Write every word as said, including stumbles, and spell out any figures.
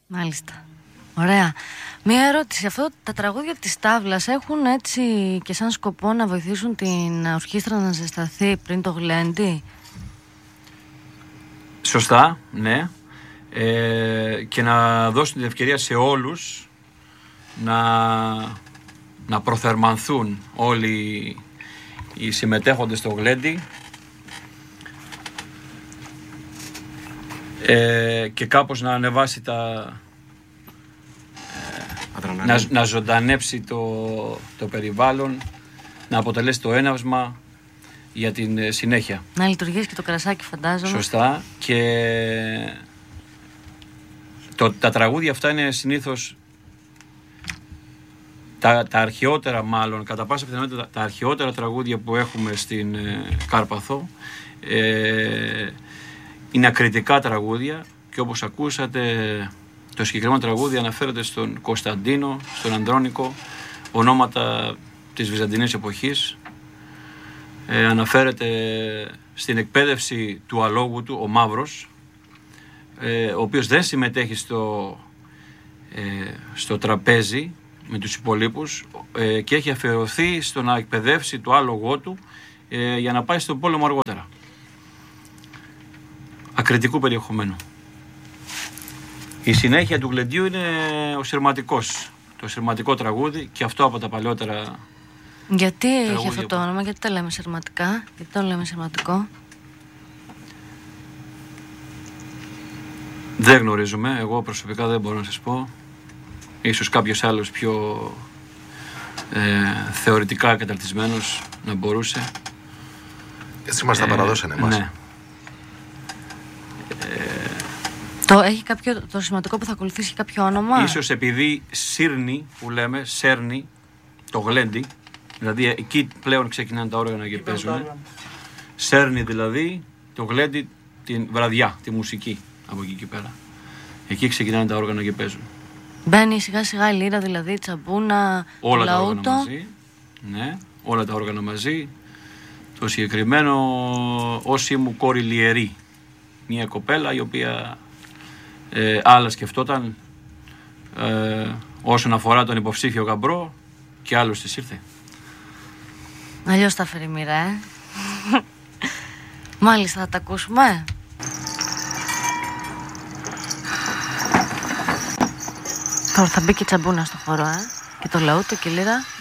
Μάλιστα. Ωραία. Μία ερώτηση. Αυτό τα τραγούδια της τάβλας έχουν έτσι και σαν σκοπό να βοηθήσουν την ορχήστρα να ζεσταθεί πριν το γλέντι? Σωστά, ναι. Ε, και να δώσουν την ευκαιρία σε όλους να, να προθερμανθούν όλοι οι συμμετέχοντες στο γλέντι ε, και κάπως να ανεβάσει τα... Ε, να, να ζωντανέψει το, το περιβάλλον, να αποτελέσει το έναυσμα για την συνέχεια. Να λειτουργήσει και το κρασάκι, φαντάζομαι. Σωστά. Και το, τα τραγούδια αυτά είναι συνήθως τα, τα αρχαιότερα, μάλλον κατά πάσα πιθανότητα τα, τα αρχαιότερα τραγούδια που έχουμε στην ε, Κάρπαθο. Ε, είναι ακριτικά τραγούδια και όπως ακούσατε το συγκεκριμένο τραγούδι αναφέρεται στον Κωνσταντίνο, στον Ανδρώνικο, ονόματα της Βυζαντινής εποχής. Ε, αναφέρεται στην εκπαίδευση του αλόγου του, ο Μαύρος, ε, ο οποίος δεν συμμετέχει στο, ε, στο τραπέζι με τους υπολείπους ε, και έχει αφιερωθεί στο να εκπαιδεύσει το άλογό του ε, για να πάει στον πόλεμο αργότερα. Ακριτικού περιεχομένου. Η συνέχεια του γλεντιού είναι ο Συρματικός, το συρματικό τραγούδι, και αυτό από τα παλιότερα. Γιατί έχει αυτό το όνομα, γιατί το λέμε συρματικά, γιατί το λέμε συρματικό? Δεν γνωρίζουμε, εγώ προσωπικά δεν μπορώ να σας πω. Ίσως κάποιος άλλος πιο ε, θεωρητικά καταρτισμένος να μπορούσε. Έτσι μας τα ε, παραδώσανε εμάς. Ναι. Ε, το, έχει κάποιο, το σημαντικό που θα ακολουθήσει κάποιο όνομα? Ίσως επειδή σύρνει, που λέμε, σέρνει το γλέντι, δηλαδή εκεί πλέον ξεκινάνε τα όργανα και παίζουν. Σέρνει δηλαδή το γλέντι την βραδιά, τη μουσική από εκεί και πέρα. Εκεί ξεκινάνε τα όργανα και παίζουν. Μπαίνει σιγά σιγά η λύρα, δηλαδή η τσαμπούνα, όλα το τα λαούτο. όργανα μαζί. Ναι, όλα τα όργανα μαζί. Το συγκεκριμένο όσοι μου κόρη Λιερή. Μια κοπέλα η οποία ε, άλλα σκεφτόταν ε, όσον αφορά τον υποψήφιο γαμπρό και άλλος της ήρθε. Αλλιώς τα φέρει μοίρα, ε. Μάλιστα, θα τα ακούσουμε. Τώρα θα μπει και η τσαμπούνα στο χώρο, ε. Και το λαούτο και η λύρα.